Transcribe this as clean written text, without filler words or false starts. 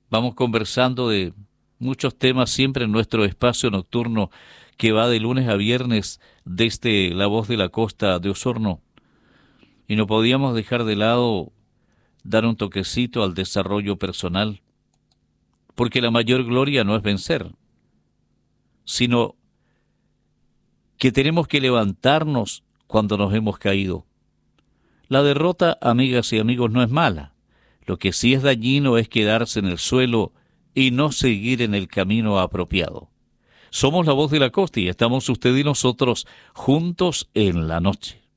Vamos conversando de muchos temas siempre en nuestro espacio nocturno que va de lunes a viernes desde La Voz de la Costa de Osorno. Y no podíamos dejar de lado dar un toquecito al desarrollo personal, porque la mayor gloria no es vencer, sino que tenemos que levantarnos cuando nos hemos caído. La derrota, amigas y amigos, no es mala. Lo que sí es dañino es quedarse en el suelo y no seguir en el camino apropiado. Somos La Voz de la Costa y estamos usted y nosotros juntos en la noche.